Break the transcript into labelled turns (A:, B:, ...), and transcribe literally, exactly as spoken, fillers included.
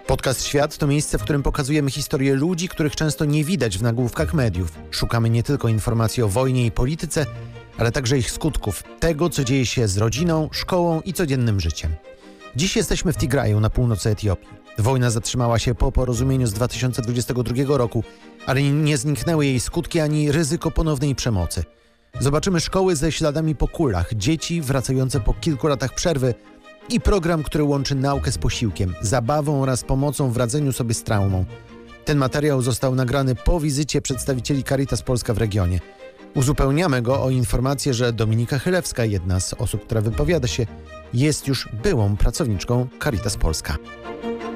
A: Podcast Świat to miejsce, w którym pokazujemy historię ludzi, których często nie widać w nagłówkach mediów. Szukamy nie tylko informacji o wojnie i polityce, ale także ich skutków, tego, co dzieje się z rodziną, szkołą i codziennym życiem. Dziś jesteśmy w Tigraju na północy Etiopii. Wojna zatrzymała się po porozumieniu z dwa tysiące dwudziestego drugiego roku, ale nie zniknęły jej skutki ani ryzyko ponownej przemocy. Zobaczymy szkoły ze śladami po kulach, dzieci wracające po kilku latach przerwy i program, który łączy naukę z posiłkiem, zabawą oraz pomocą w radzeniu sobie z traumą. Ten materiał został nagrany po wizycie przedstawicieli Caritas Polska w regionie. Uzupełniamy go o informację, że Dominika Chylewska, jedna z osób, która wypowiada się, jest już byłą pracowniczką Caritas Polska.